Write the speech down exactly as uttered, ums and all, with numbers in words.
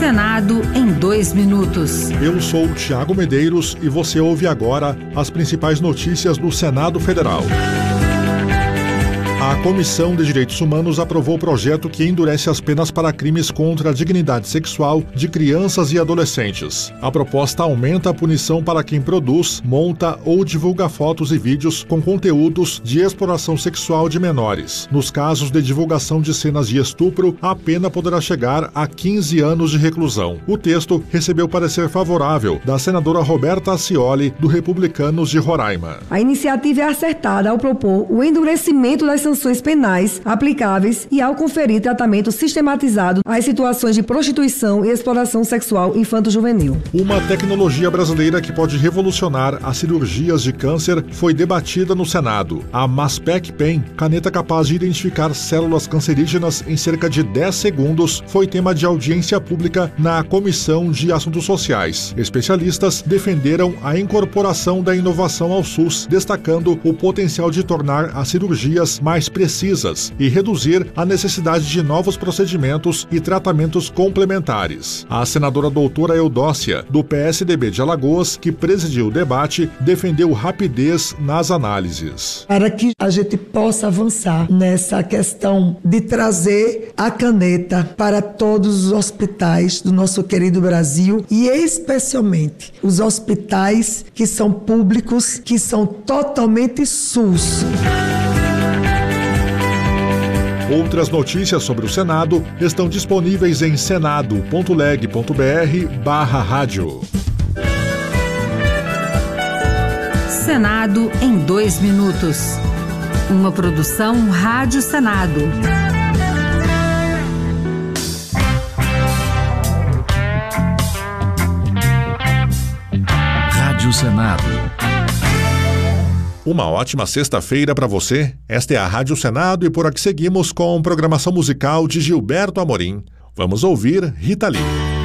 Senado em dois minutos. Eu sou o Tiago Medeiros e você ouve agora as principais notícias do Senado Federal. A Comissão de Direitos Humanos aprovou o projeto que endurece as penas para crimes contra a dignidade sexual de crianças e adolescentes. A proposta aumenta a punição para quem produz, monta ou divulga fotos e vídeos com conteúdos de exploração sexual de menores. Nos casos de divulgação de cenas de estupro, a pena poderá chegar a quinze anos de reclusão. O texto recebeu parecer favorável da senadora Roberta Accioli, do Republicanos de Roraima. A iniciativa é acertada ao propor o endurecimento das sanções penais aplicáveis e ao conferir tratamento sistematizado às situações de prostituição e exploração sexual infanto-juvenil. Uma tecnologia brasileira que pode revolucionar as cirurgias de câncer foi debatida no Senado. A Maspec Pen, caneta capaz de identificar células cancerígenas em cerca de dez segundos, foi tema de audiência pública na Comissão de Assuntos Sociais. Especialistas defenderam a incorporação da inovação ao SUS, destacando o potencial de tornar as cirurgias mais precisas e reduzir a necessidade de novos procedimentos e tratamentos complementares. A senadora doutora Eudócia, do P S D B de Alagoas, que presidiu o debate, defendeu rapidez nas análises. Para que a gente possa avançar nessa questão de trazer a caneta para todos os hospitais do nosso querido Brasil e especialmente os hospitais que são públicos, que são totalmente SUS. Outras notícias sobre o Senado estão disponíveis em senado ponto leg ponto br barra rádio. Senado em dois minutos. Uma produção Rádio Senado. Rádio Senado. Uma ótima sexta-feira para você. Esta é a Rádio Senado e por aqui seguimos com programação musical de Gilberto Amorim. Vamos ouvir Rita Lee.